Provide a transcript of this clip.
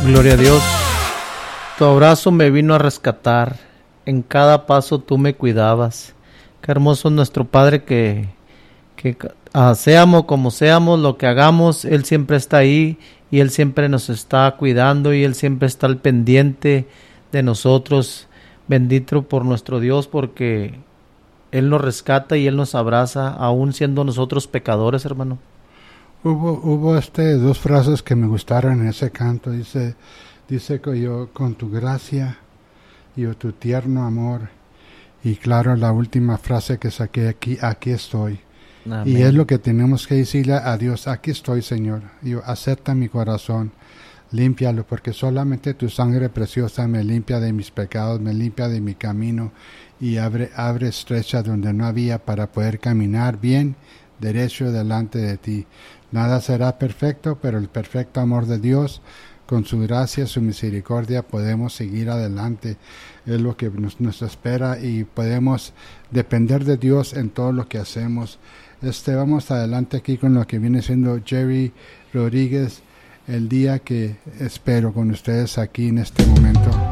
Gloria a Dios. Tu abrazo me vino a rescatar. En cada paso tú me cuidabas. Qué hermoso es nuestro Padre que seamos como seamos, lo que hagamos, Él siempre está ahí y Él siempre nos está cuidando y Él siempre está al pendiente de nosotros. Bendito por nuestro Dios, porque Él nos rescata y Él nos abraza, aún siendo nosotros pecadores, hermano. Hubo dos frases que me gustaron en ese canto. Dice que yo, con tu gracia y tu tierno amor. Y claro, la última frase que saqué aquí estoy. Amén. Y es lo que tenemos que decirle a Dios: aquí estoy, Señor. Yo acepta mi corazón, límpialo, porque solamente tu sangre preciosa me limpia de mis pecados, me limpia de mi camino y abre estrecha donde no había, para poder caminar bien, derecho delante de ti. Nada será perfecto, pero el perfecto amor de Dios, con su gracia, su misericordia, podemos seguir adelante. Es lo que nos espera y podemos depender de Dios en todo lo que hacemos. Vamos adelante aquí con lo que viene siendo Jerry Rodríguez, el día que espero, con ustedes aquí en este momento.